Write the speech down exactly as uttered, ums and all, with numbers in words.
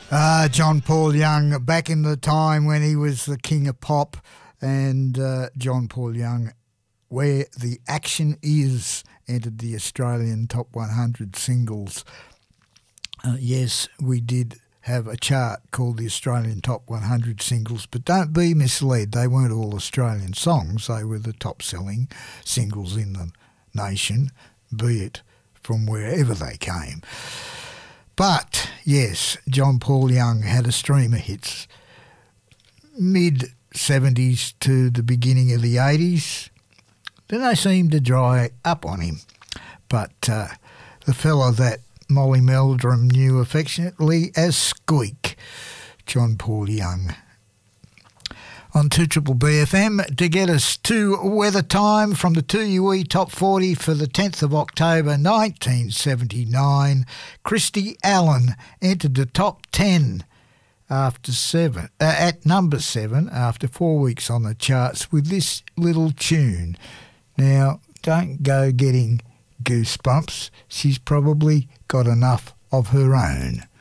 Ah, John Paul Young, back in the time when he was the king of pop, and uh, John Paul Young, Where the Action Is, entered the Australian Top one hundred singles. Uh, yes, we did have a chart called the Australian Top one hundred singles, but don't be misled, they weren't all Australian songs, they were the top-selling singles in the nation, be it from wherever they came. But, yes, John Paul Young had a stream of hits, mid-seventies to the beginning of the eighties. Then they seemed to dry up on him. But uh, the fella that Molly Meldrum knew affectionately as Squeak, John Paul Young. On two Triple B F M to get us to weather time from the two U E Top forty for the tenth of October nineteen seventy-nine. Christy Allen entered the top ten after seven uh, at number seven after four weeks on the charts with this little tune. Now, don't go getting goosebumps. She's probably got enough of her own.